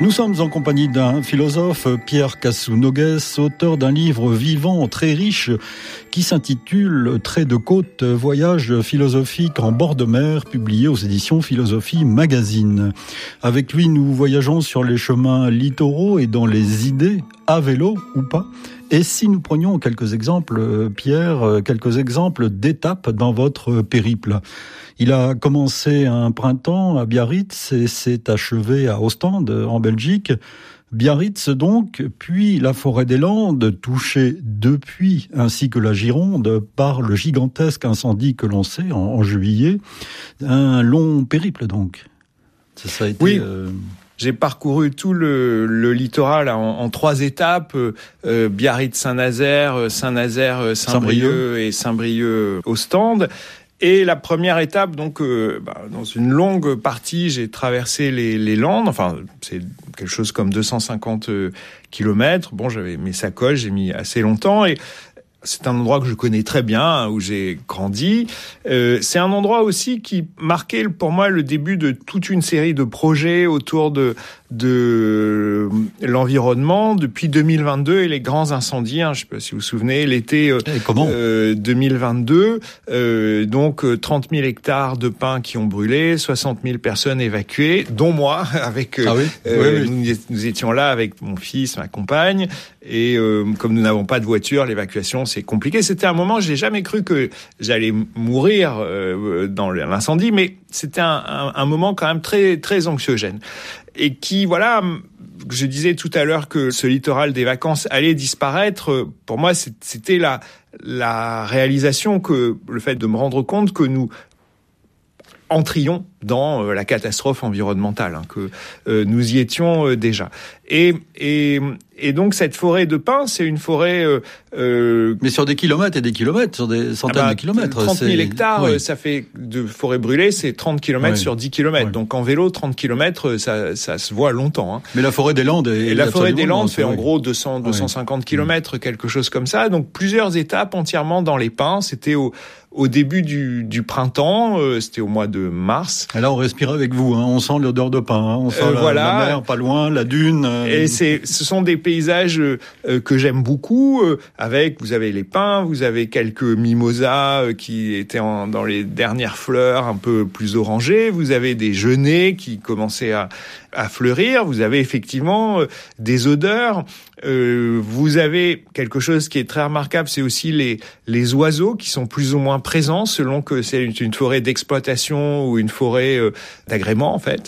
Nous sommes en compagnie d'un philosophe, Pierre Cassou-Noguès, auteur d'un livre vivant très riche qui s'intitule « Traits de côte, voyage philosophique en bord de mer », publié aux éditions Philosophie Magazine. Avec lui, nous voyageons sur les chemins littoraux et dans les idées, à vélo ou pas. Et si nous prenions quelques exemples, Pierre, quelques exemples d'étapes dans votre périple. Il a commencé un printemps à Biarritz et s'est achevé à Ostende, en Belgique. Biarritz donc, puis la forêt des Landes, touchée depuis, ainsi que la Gironde, par le gigantesque incendie que l'on sait en juillet. Un long périple donc. Ça a été... Oui. J'ai parcouru tout le littoral en 3 étapes, Biarritz-Saint-Nazaire, Saint-Nazaire, Saint-Brieuc et Saint-Brieuc-Ostende. Et la première étape, donc, dans une longue partie, j'ai traversé les Landes. Enfin, c'est quelque chose comme 250 kilomètres. Bon, j'avais mes sacoches, j'ai mis assez longtemps et c'est un endroit que je connais très bien, où j'ai grandi. C'est un endroit aussi qui marquait pour moi le début de toute une série de projets autour de l'environnement depuis 2022 et les grands incendies. Je ne sais pas si vous vous souvenez, l'été 2022. Donc 30 000 hectares de pins qui ont brûlé, 60 000 personnes évacuées, dont moi. Avec oui. Nous étions là avec mon fils, ma compagne. Et comme nous n'avons pas de voiture, l'évacuation c'est compliqué. C'était un moment, j'ai jamais cru que j'allais mourir dans l'incendie, mais c'était un moment quand même très très anxiogène. Et qui, voilà, je disais tout à l'heure que ce littoral des vacances allait disparaître. Pour moi, c'était la réalisation que le fait de me rendre compte que nous entrions dans la catastrophe environnementale, que nous y étions déjà. Et donc cette forêt de pins, c'est une forêt... Mais sur des kilomètres et des kilomètres, sur des centaines de kilomètres. 30 000 hectares, oui. Ça fait de forêt brûlée, c'est 30 kilomètres sur 10 kilomètres. Oui. Donc en vélo, 30 kilomètres, ça se voit longtemps. Mais la forêt des Landes... Et la forêt des Landes fait en gros 250 kilomètres, quelque chose comme ça. Donc plusieurs étapes entièrement dans les pins. C'était au début du printemps, c'était au mois de mars. Et là, on respire avec vous, on sent l'odeur de pin, on sent la mer pas loin, la dune. Et ce sont des paysages que j'aime beaucoup. Vous avez les pins, vous avez quelques mimosas qui étaient dans les dernières fleurs un peu plus orangées. Vous avez des genêts qui commençaient à fleurir. Vous avez effectivement des odeurs. Vous avez quelque chose qui est très remarquable, c'est aussi les oiseaux qui sont plus ou moins présents selon que c'est une forêt d'exploitation ou une forêt d'agrément en fait.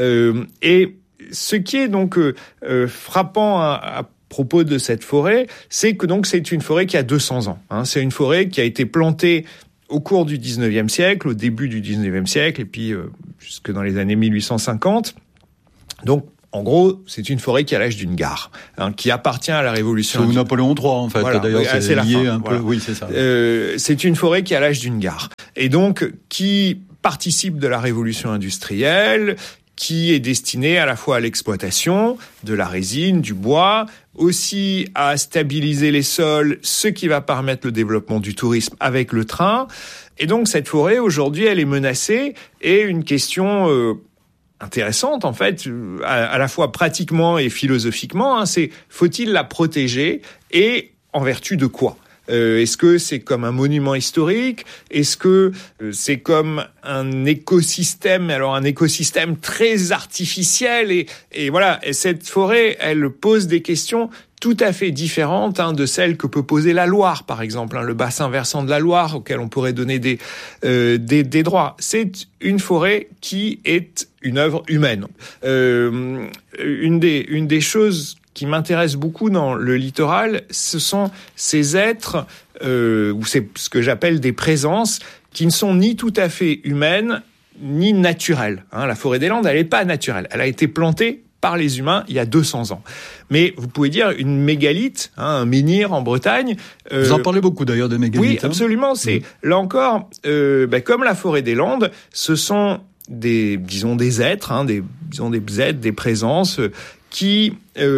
Et ce qui est donc frappant à propos de cette forêt, c'est que donc c'est une forêt qui a 200 ans. C'est une forêt qui a été plantée au cours du 19e siècle, au début du 19e siècle, et puis jusque dans les années 1850. Donc, en gros, c'est une forêt qui a l'âge d'une gare, qui appartient à la Révolution. C'est Napoléon III, en fait. Voilà, d'ailleurs, c'est la lié fin, un voilà. peu. Oui, c'est ça. C'est une forêt qui a l'âge d'une gare. Et donc, qui participe de la Révolution industrielle, qui est destinée à la fois à l'exploitation de la résine, du bois, aussi à stabiliser les sols, ce qui va permettre le développement du tourisme avec le train. Et donc, cette forêt, aujourd'hui, elle est menacée et une question intéressante, en fait, à la fois pratiquement et philosophiquement, c'est faut-il la protéger et en vertu de quoi ? Est-ce que c'est comme un monument historique ? Est-ce que c'est comme un écosystème ? Alors un écosystème très artificiel et voilà. Et cette forêt, elle pose des questions tout à fait différentes de celles que peut poser la Loire, par exemple, le bassin versant de la Loire auquel on pourrait donner des droits. C'est une forêt qui est une œuvre humaine. Une des choses qui m'intéresse beaucoup dans le littoral, ce sont ces êtres, ou c'est ce que j'appelle des présences, qui ne sont ni tout à fait humaines, ni naturelles. La forêt des Landes, elle n'est pas naturelle. Elle a été plantée par les humains il y a 200 ans. Mais vous pouvez dire une mégalithe, un menhir en Bretagne. Vous en parlez beaucoup d'ailleurs de mégalithes. Oui, absolument. C'est là encore, comme la forêt des Landes, ce sont des êtres, des êtres, des présences qui,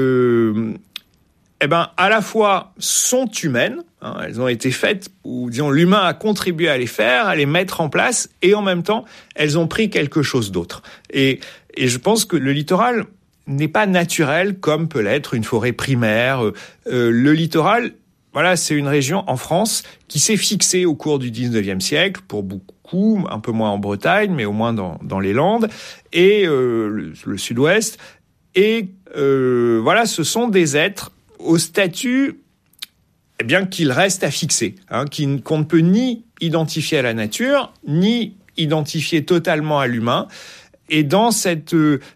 à la fois sont humaines, elles ont été faites, ou l'humain a contribué à les faire, à les mettre en place, et en même temps, elles ont pris quelque chose d'autre. Et je pense que le littoral n'est pas naturel comme peut l'être une forêt primaire. Le littoral, voilà, c'est une région en France qui s'est fixée au cours du 19e siècle pour beaucoup, un peu moins en Bretagne, mais au moins dans les Landes et le sud-ouest. Et voilà, ce sont des êtres au statut, eh bien, qu'il reste à fixer, qu'on ne peut ni identifier à la nature, ni identifier totalement à l'humain. Et dans cette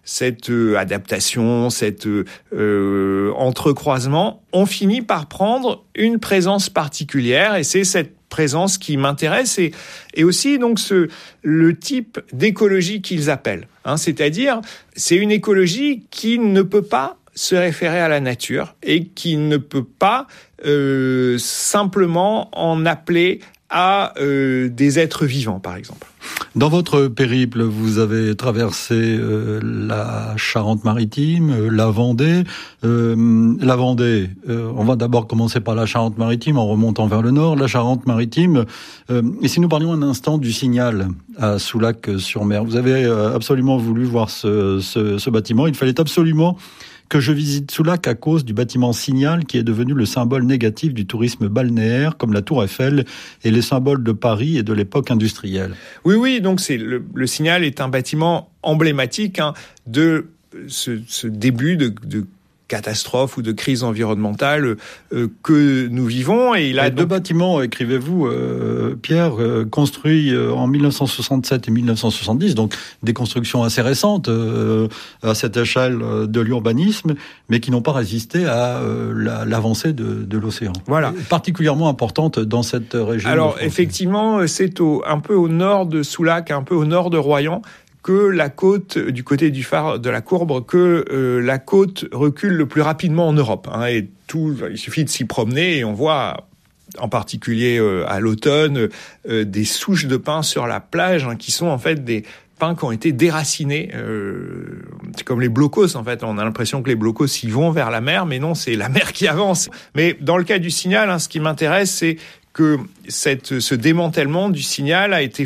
adaptation, cet entrecroisement, on finit par prendre une présence particulière, et c'est cette présence qui m'intéresse, et aussi donc le type d'écologie qu'ils appellent. C'est-à-dire, c'est une écologie qui ne peut pas se référer à la nature et qui ne peut pas simplement en appeler à des êtres vivants, par exemple. Dans votre périple, vous avez traversé la Charente-Maritime, la Vendée. La Vendée, on va d'abord commencer par la Charente-Maritime en remontant vers le nord. La Charente-Maritime, et si nous parlions un instant du Signal à Soulac-sur-Mer. Vous avez absolument voulu voir ce bâtiment. Il fallait absolument que je visite Soulac à cause du bâtiment Signal qui est devenu le symbole négatif du tourisme balnéaire, comme la Tour Eiffel et les symboles de Paris et de l'époque industrielle. Oui, donc c'est le Signal est un bâtiment emblématique de ce début de catastrophe ou de crise environnementale que nous vivons. Et il a deux bâtiments, écrivez-vous, Pierre, construits en 1967 et 1970, donc des constructions assez récentes à cette échelle de l'urbanisme, mais qui n'ont pas résisté à l'avancée de l'océan. Voilà. Particulièrement importante dans cette région. Alors, effectivement, c'est un peu au nord de Soulac, un peu au nord de Royan, que la côte, du côté du phare de la Courbre, que la côte recule le plus rapidement en Europe. Et il suffit de s'y promener et on voit, en particulier à l'automne, des souches de pins sur la plage qui sont en fait des pins qui ont été déracinés. C'est comme les blocos, en fait. On a l'impression que les blocos, ils vont vers la mer, mais non, c'est la mer qui avance. Mais dans le cas du Signal, ce qui m'intéresse, c'est que ce démantèlement du Signal a été